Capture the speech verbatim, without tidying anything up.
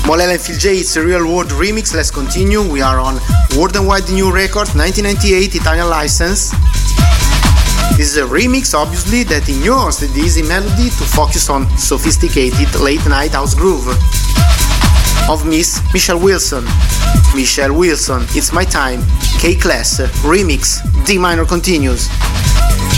Molela and Phil J, it's a Real World remix. Let's continue. We are on World and Wide New Record, nineteen ninety-eight, Italian license. This is a remix, obviously, that ignores the easy melody to focus on sophisticated late-night house groove of Miss Michelle Wilson. Michelle Wilson, It's My Time, K-Class, remix, D minor continues.